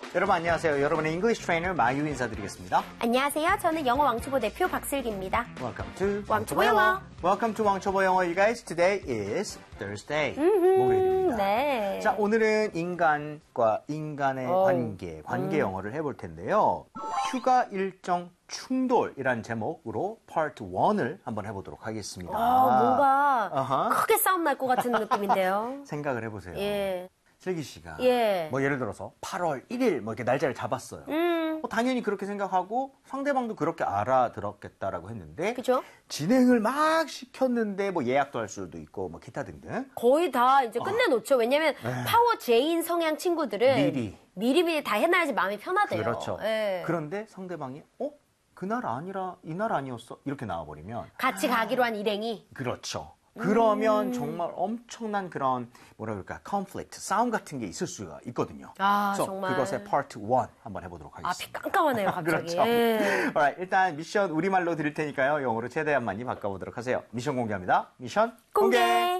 여러분 안녕하세요. 여러분의 English trainer 마유 인사드리겠습니다. 안녕하세요. 저는 영어 왕초보 대표 박슬기입니다. Welcome to 왕초보 영어. Welcome to 왕초보 영어. You guys, today is Thursday. 목요일입니다. 네. 자, 오늘은 인간과 인간의 관계 영어를 해볼 텐데요. 휴가 일정 충돌이라는 제목으로 Part 1을 한번 해보도록 하겠습니다. 뭔가 크게 싸움 날 것 같은 느낌인데요. 생각을 해보세요. 예. 슬기 씨가 예. 뭐 예를 들어서 8월 1일 뭐 이렇게 날짜를 잡았어요. 당연히 그렇게 생각하고 상대방도 그렇게 알아들었겠다라고 했는데 그죠? 진행을 막 시켰는데 뭐 예약도 할 수도 있고 뭐 기타 등등 거의 다 이제 끝내놓죠. 왜냐면 파워 J인 성향 친구들은 미리 다 해놔야지 마음이 편하대요. 그렇죠. 예. 그런데 상대방이 그날 아니라 이날 아니었어? 이렇게 나와버리면 같이 가기로 한 일행이 그렇죠. 그러면 정말 엄청난 그런 뭐라 그럴까 conflict, 싸움 같은 게 있을 수가 있거든요. 그래서 정말. 그것의 part 1 한번 해보도록 하겠습니다. 앞이 깜깜하네요, 갑자기. 그렇죠. Alright, 일단 미션 우리말로 드릴 테니까요. 영어로 최대한 많이 바꿔보도록 하세요. 미션 공개합니다. 미션 공개!